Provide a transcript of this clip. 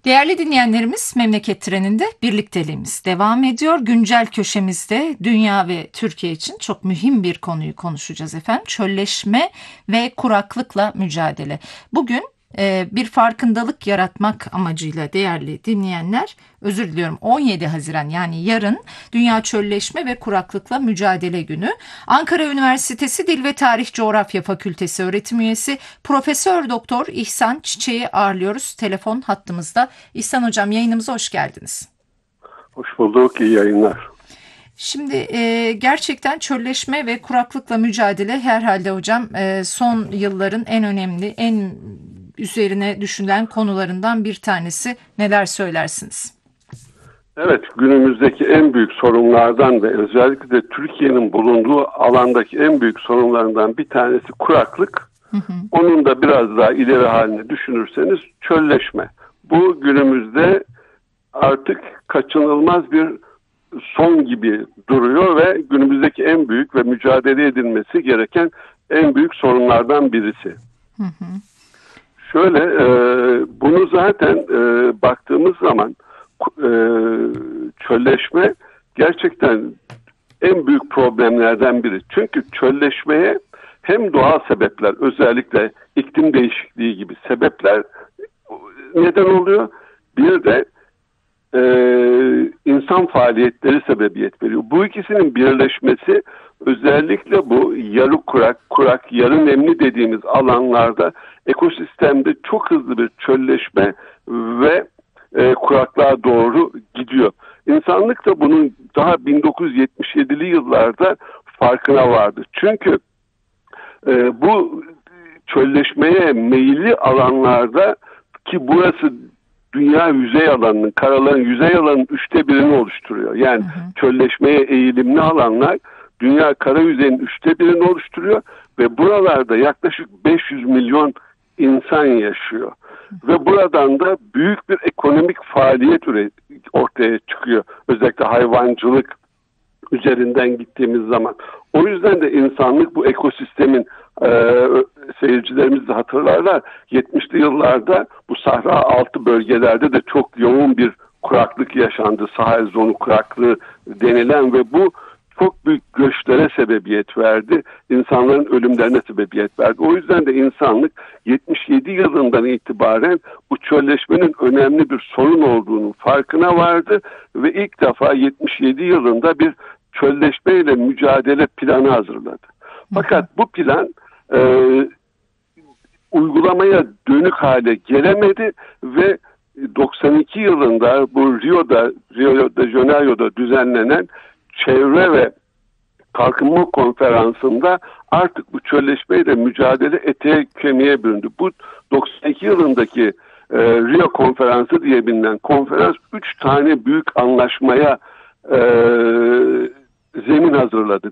Değerli dinleyenlerimiz, Memleket Treni'nde birlikteliğimiz devam ediyor. Güncel köşemizde dünya ve Türkiye için çok mühim bir konuyu konuşacağız efendim. Çölleşme ve kuraklıkla mücadele. Bugün bir farkındalık yaratmak amacıyla değerli dinleyenler, özür diliyorum, 17 Haziran yani yarın Dünya Çölleşme ve Kuraklıkla Mücadele Günü. Ankara Üniversitesi Dil ve Tarih Coğrafya Fakültesi öğretim üyesi Profesör Doktor İhsan Çiçek'i ağırlıyoruz telefon hattımızda. İhsan Hocam, yayınımıza hoş geldiniz. Hoş bulduk, iyi yayınlar. Şimdi gerçekten çölleşme ve kuraklıkla mücadele herhalde hocam son yılların en önemli, en üzerine düşünülen konularından bir tanesi. Neler söylersiniz? Evet, günümüzdeki en büyük sorunlardan ve özellikle de Türkiye'nin bulunduğu alandaki en büyük sorunlarından bir tanesi kuraklık. Onun da biraz daha ileri halini düşünürseniz çölleşme. Bu günümüzde artık kaçınılmaz bir son gibi duruyor ve günümüzdeki en büyük ve mücadele edilmesi gereken en büyük sorunlardan birisi. Şöyle, bunu zaten baktığımız zaman çölleşme gerçekten en büyük problemlerden biri. Çünkü çölleşmeye hem doğal sebepler, özellikle iklim değişikliği gibi sebepler neden oluyor. Bir de insan faaliyetleri sebebiyet veriyor. Bu ikisinin birleşmesi özellikle bu yarı kurak, yarı nemli dediğimiz alanlarda ekosistemde çok hızlı bir çölleşme ve kuraklığa doğru gidiyor. İnsanlık da bunun daha 1977'li yıllarda farkına vardı. Çünkü bu çölleşmeye meyilli alanlarda, ki burası dünya yüzey alanının, karaların yüzey alanının 1/3'ünü oluşturuyor. Yani çölleşmeye eğilimli alanlar dünya kara yüzeyinin 1/3'ünü oluşturuyor ve buralarda yaklaşık 500 milyon insan yaşıyor. Ve buradan da büyük bir ekonomik faaliyet ortaya çıkıyor. Özellikle hayvancılık üzerinden gittiğimiz zaman. O yüzden de insanlık bu ekosistemin, seyircilerimiz de hatırlarlar, 70'li yıllarda bu Sahra altı bölgelerde de çok yoğun bir kuraklık yaşandı. Sahel zonu kuraklığı denilen ve bu çok büyük göçlere sebebiyet verdi. İnsanların ölümlerine sebebiyet verdi. O yüzden de insanlık 77 yılından itibaren bu çölleşmenin önemli bir sorun olduğunu farkına vardı ve ilk defa 77 yılında bir çölleşmeyle mücadele planı hazırladı. Fakat bu plan uygulamaya dönük hale gelemedi ve 92 yılında bu Rio de Janeiro'da düzenlenen Çevre ve Kalkınma Konferansı'nda artık bu çölleşmeyle mücadele eteğe kemiğe büründü. Bu 92 yılındaki Rio Konferansı diye bilinen konferans 3 tane büyük anlaşmaya zemin hazırladı.